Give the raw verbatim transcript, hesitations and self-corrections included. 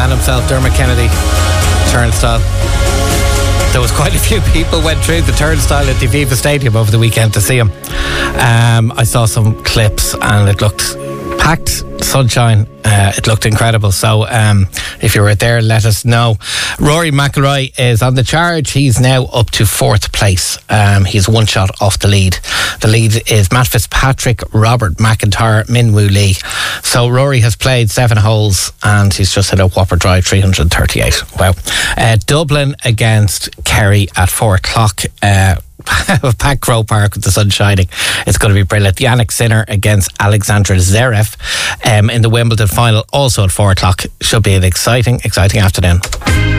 man himself, Dermot Kennedy, turnstile. There was quite a few people went through the turnstile at the Aviva Stadium over the weekend to see him. Um, I saw some clips and it looked packed, sunshine. Uh, it looked incredible. So um, if you were there, let us know. Rory McIlroy is on the charge. He's now up to fourth place. Um, he's one shot off the lead. The lead is Matt Fitzpatrick, Robert McIntyre, Min Woo Lee. So Rory has played seven holes and he's just hit a whopper drive, three hundred thirty-eight. Wow. Uh, Dublin against Kerry at four o'clock. Uh, Pack Crow Park with the sun shining. It's going to be brilliant. Yannick Sinner against Alexander Zverev um, in the Wimbledon final, also at four o'clock. Should be an exciting, exciting afternoon.